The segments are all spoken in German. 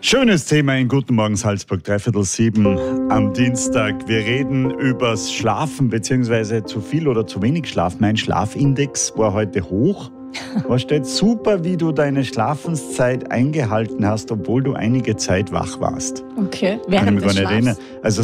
Schönes Thema in Guten Morgen Salzburg, 6:45 am Dienstag. Wir reden übers Schlafen bzw. zu viel oder zu wenig Schlaf. Mein Schlafindex war heute hoch. Da steht super, wie du deine Schlafenszeit eingehalten hast, obwohl du einige Zeit wach warst. Okay, Kann ich während mich des gar nicht erinnern. Schlafs. Also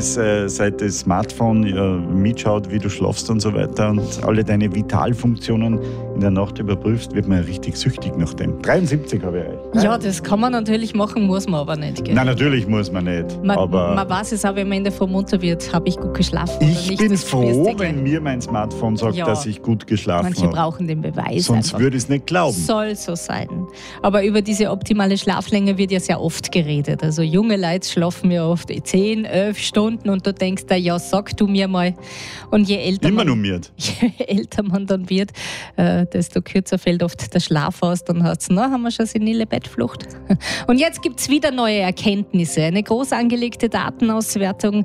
seit das Smartphone mitschaut, wie du schlafst und so weiter und alle deine Vitalfunktionen in der Nacht überprüfst, wird man ja richtig süchtig nach dem. 73 habe ich euch. Ja, das kann man natürlich machen, muss man aber nicht. Gell? Nein, natürlich muss man nicht. Man aber weiß es auch, wenn man in der Früh munter wird, habe ich gut geschlafen oder ich nicht. bin Das froh, spürst du wenn gleich. mir mein Smartphone sagt, Ja. dass ich gut geschlafen Manche habe. brauchen den Beweis. Sonst einfach. würde ich es nicht glauben. Soll so sein. Aber über diese optimale Schlaflänge wird ja sehr oft geredet. Also junge Leute schlafen ja oft 10, 11 Stunden und du denkst da, ja, sag du mir mal. Und je älter, Immer normiert. je älter man dann wird, desto kürzer fällt oft der Schlaf aus. Dann heißt es, haben wir schon senile Bettflucht. Und jetzt gibt es wieder neue Erkenntnisse. Eine groß angelegte Datenauswertung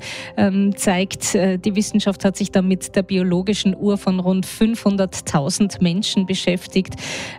zeigt, die Wissenschaft hat sich da mit der biologischen Uhr von rund 500.000 Menschen beschäftigt.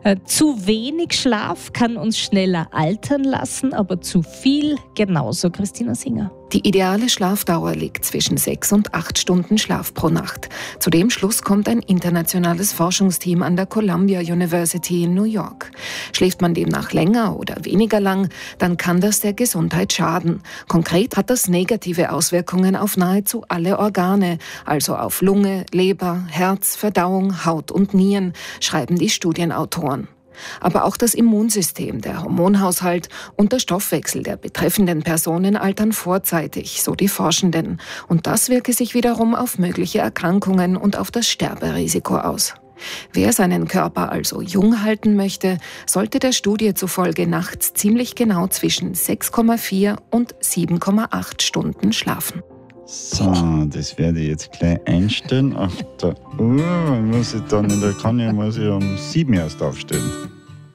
Zu wenig Schlaf kann uns schneller altern lassen, aber zu viel genauso. Christina Singer. Die ideale Schlafdauer liegt zwischen 6 und 8 Stunden Schlaf pro Nacht. Zu dem Schluss kommt ein internationales Forschungsteam an der Columbia University in New York. Schläft man demnach länger oder weniger lang, dann kann das der Gesundheit schaden. Konkret hat das negative Auswirkungen auf nahezu alle Organe, also auf Lunge, Leber, Herz, Verdauung, Haut und Nieren, schreiben die Studienautoren. Aber auch das Immunsystem, der Hormonhaushalt und der Stoffwechsel der betreffenden Personen altern vorzeitig, so die Forschenden. Und das wirke sich wiederum auf mögliche Erkrankungen und auf das Sterberisiko aus. Wer seinen Körper also jung halten möchte, sollte der Studie zufolge nachts ziemlich genau zwischen 6,4 und 7,8 Stunden schlafen. So, das werde ich jetzt gleich einstellen. Auf der Uhr muss ich um 7 erst aufstehen.